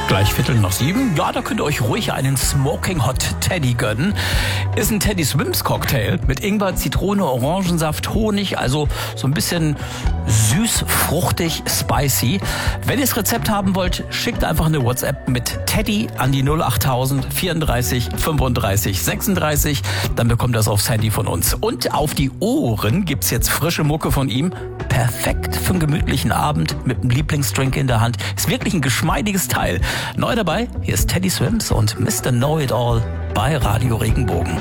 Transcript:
Gleich 6:15. Ja, da könnt ihr euch ruhig einen Smoking Hot Teddy gönnen. Ist ein Teddy Swims Cocktail mit Ingwer, Zitrone, Orangensaft, Honig, also so ein bisschen süß, fruchtig, spicy. Wenn ihr das Rezept haben wollt, schickt einfach eine WhatsApp mit Teddy an die 08000 34 35 36. Dann bekommt das aufs Handy von uns. Und auf die Ohren gibt's jetzt frische Mucke von ihm. Perfekt für einen gemütlichen Abend mit einem Lieblingsdrink in der Hand. Ist wirklich ein geschmeidiges Teil. Neu dabei, hier ist Teddy Swims und Mr. Know-It-All bei Radio Regenbogen.